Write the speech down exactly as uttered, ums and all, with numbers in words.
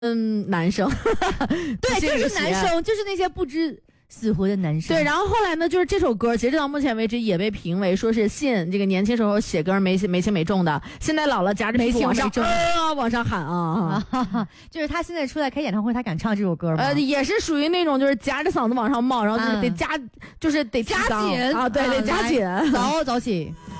嗯，男生， 对，就是男生，就是那些不知死活的男生。 对，然后后来呢，就是这首歌，截止到目前为止也被评为说是信这个年轻时候写歌没没轻没重的，现在老了夹着屁股往上呃往上喊啊， 啊就是他现在出来开演唱会，他敢唱这首歌吗？ 呃，也是属于那种就是夹着嗓子往上冒，然后就是得夹，嗯、就是得夹紧啊，对，得夹紧， 早早起。